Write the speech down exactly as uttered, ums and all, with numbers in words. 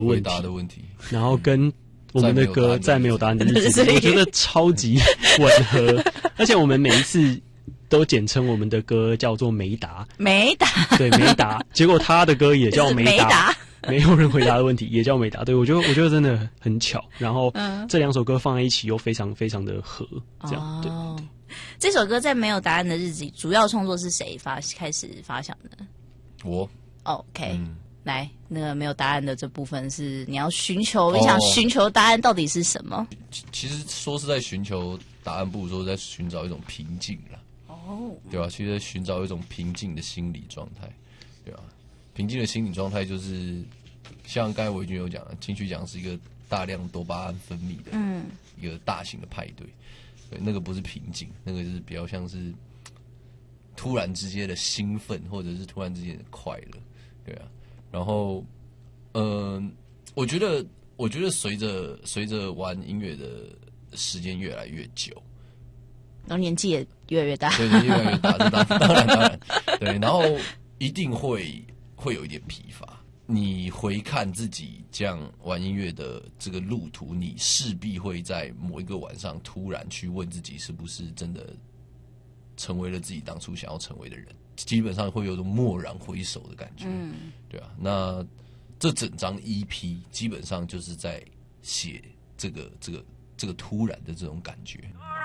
回答的问题， 然后跟我们的歌在没有答案的日子里，我觉得超级吻合，而且我们每一次都简称我们的歌叫做没答， 没答， 对，没答。结果他的歌也叫没答，没答没有人回答的问题也叫没答。对，我觉得我觉得真的很巧。然后、嗯、这两首歌放在一起又非常非常的合，这样、哦、对, 对。 这首歌在没有答案的日子里，主要创作是谁发开始发想的？ 我。 OK，、嗯、来，那个没有答案的这部分是你要寻求，你、哦、想寻求答案到底是什么？ 其实说是在寻求答案，不如说在寻找一种平静啦。哦，对吧、啊？其实在寻找一种平静的心理状态，对吧、啊？平静的心理状态就是像刚才维君有讲的，金曲奖是一个大量多巴胺分泌的，嗯，一个大型的派对。对，那个不是平静，那个就是比较像是突然之间的兴奋，或者是突然之间的快乐。对啊，然后，嗯、呃，我觉得，我觉得随着随着玩音乐的时间越来越久， 然后年纪也越来越大， 对，年纪越来越大，这当当然当然，对，然后一定会会有一点疲乏。你回看自己这样玩音乐的这个路途，你势必会在某一个晚上突然去问自己，是不是真的成为了自己当初想要成为的人。基本上会有种蓦然回首的感觉，嗯，对啊。那这整张 E P 基本上就是在写这个、这个、这个突然的这种感觉。